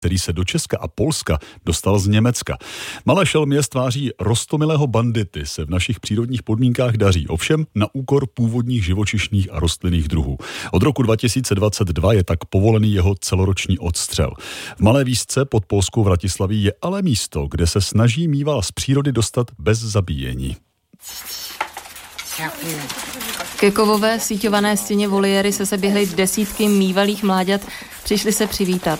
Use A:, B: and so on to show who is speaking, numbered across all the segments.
A: který se do Česka a Polska dostal z Německa. Malé šelmě s tváří roztomilého bandity se v našich přírodních podmínkách daří, ovšem na úkor původních živočišných a rostlinných druhů. Od roku 2022 je tak povolený jeho celoroční odstřel. V Malé Výsce pod polskou Vratislaví je ale místo, kde se snaží mýval z přírody dostat bez zabíjení.
B: Ke kovové síťované stěně voliéry se běhly desítky mývalých mláďat, přišli se přivítat.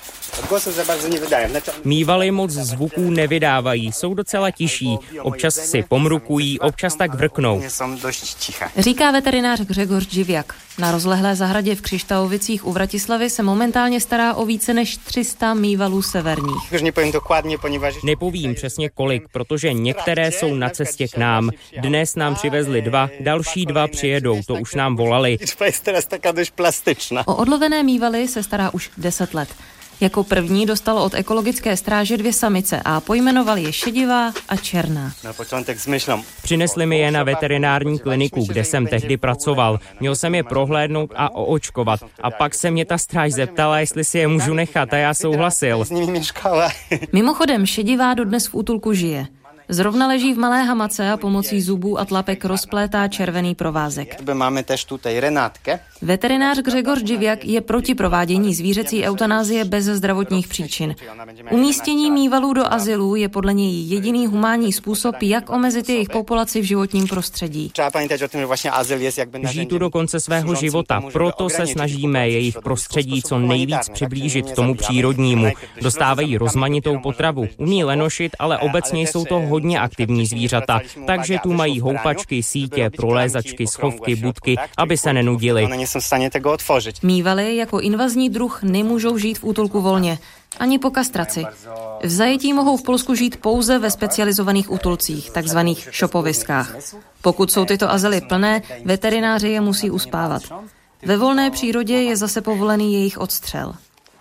C: Mývaly moc zvuků nevydávají, jsou docela tiší, občas si pomrukují, občas tak vrknou.
B: Říká veterinář Grzegorz Dziwiak. Na rozlehlé zahradě v Křištálovicích u Vratislavy se momentálně stará o více než 300 mývalů severních.
C: Nepovím přesně kolik, protože některé jsou na cestě k nám. Dnes nám přivezli 2, další 2 přijedou, to už nám volali.
B: O odlovené mývaly se stará už 10 let. Jako první dostal od ekologické stráže 2 samice a pojmenoval je Šedivá a Černá.
C: Přinesli mi je na veterinární kliniku, kde jsem tehdy pracoval. Měl jsem je prohlédnout a oočkovat. A pak se mě ta stráž zeptala, jestli si je můžu nechat, a já souhlasil.
B: Mimochodem, Šedivá dodnes v útulku žije. Zrovna leží v malé hamace a pomocí zubů a tlapek rozplétá červený provázek.
D: Máme tež tutaj Renátkę.
B: Veterinář Grzegorz Dziwiak je proti provádění zvířecí eutanázie bez zdravotních příčin. Umístění mývalů do azylu je podle něj jediný humánní způsob, jak omezit jejich populaci v životním prostředí.
C: Žijí tu do konce svého života, proto se snažíme jejich prostředí co nejvíc přiblížit tomu přírodnímu. Dostávají rozmanitou potravu, umí lenošit, ale obecně jsou to hodně aktivní zvířata, takže tu mají houpačky, sítě, prolézačky, schovky, budky, aby se nenudili.
B: Mývaly jako invazní druh nemůžou žít v útulku volně, ani po kastraci. V zajetí mohou v Polsku žít pouze ve specializovaných útulcích, takzvaných šopoviskách. Pokud jsou tyto azyly plné, veterináři je musí uspávat. Ve volné přírodě je zase povolený jejich odstřel.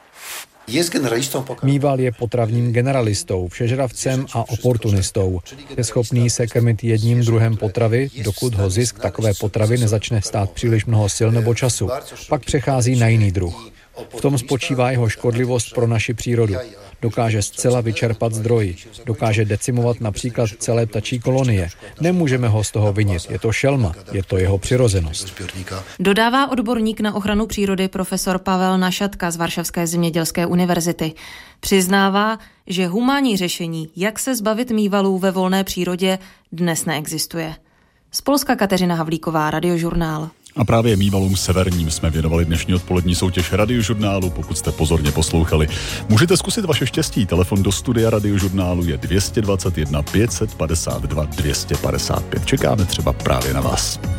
E: Mýval je potravním generalistou, všežravcem a oportunistou. Je schopný se krmit jedním druhem potravy, dokud ho zisk takové potravy nezačne stát příliš mnoho sil nebo času. Pak přechází na jiný druh. V tom spočívá jeho škodlivost pro naši přírodu. Dokáže zcela vyčerpat zdroj. Dokáže decimovat například celé ptačí kolonie. Nemůžeme ho z toho vinit. Je to šelma. Je to jeho přirozenost.
B: Dodává odborník na ochranu přírody profesor Pavel Našatka z Varšavské zemědělské univerzity. Přiznává, že humánní řešení, jak se zbavit mývalů ve volné přírodě, dnes neexistuje. Z Polska Kateřina Havlíková, Radiožurnál.
A: A právě mývalům severním jsme věnovali dnešní odpolední soutěž Radiožurnálu. Pokud jste pozorně poslouchali, můžete zkusit vaše štěstí. Telefon do studia Radiožurnálu je 221 552 255. Čekáme třeba právě na vás.